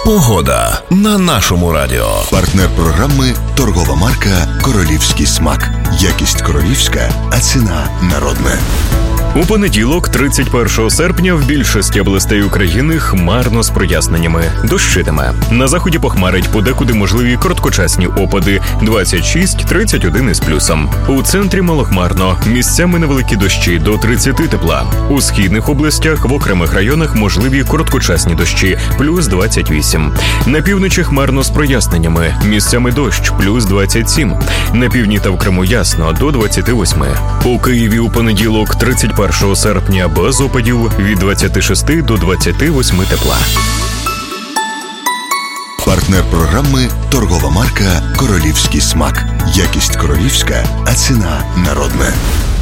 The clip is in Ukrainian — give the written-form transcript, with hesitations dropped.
Погода на нашому радіо. Партнер програми – торгова марка «Королівський смак». Якість королівська, а ціна народна. У понеділок, 31 серпня, в більшості областей України хмарно з проясненнями. Дощитиме. На заході похмарить, подекуди можливі короткочасні опади. 26-31 із плюсом. У центрі малохмарно. Місцями невеликі дощі до 30 тепла. У східних областях в окремих районах можливі короткочасні дощі. Плюс 28. На півночі хмарно з проясненнями. Місцями дощ. Плюс 27. На півдні та в Криму ясно. До 28. У Києві у понеділок, 31 серпня, без опадів, від 26 до 28 тепла. Партнер програми – торгова марка «Королівський смак». Якість королівська, а ціна народна.